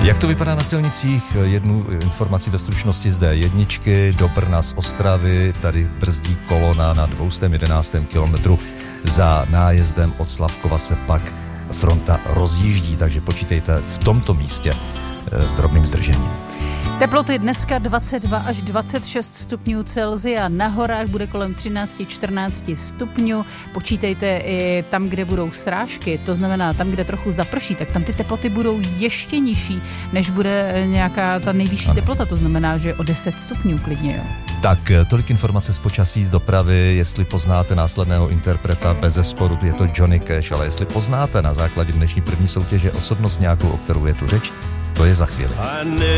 Jak to vypadá na silnicích? Jednu informaci ve stručnosti z D1 do Brna z Ostravy. Tady brzdí kolona na 211. kilometru. Za nájezdem od Slavkova se pak fronta rozjíždí, takže počítejte v tomto místě s drobným zdržením. Teploty dneska 22 až 26 stupňů Celsia, na horách bude kolem 13-14 stupňů. Počítejte i tam, kde budou srážky, to znamená tam, kde trochu zaprší, tak tam ty teploty budou ještě nižší, než bude nějaká ta nejvyšší teplota, to znamená, že o 10 stupňů klidně, jo. Tak, tolik informace z počasí, z dopravy, jestli poznáte následného interpreta, bezesporu je to Johnny Cash, ale jestli poznáte na základě dnešní první soutěže osobnost nějakou, o kterou je tu řeč, to je za chvíli.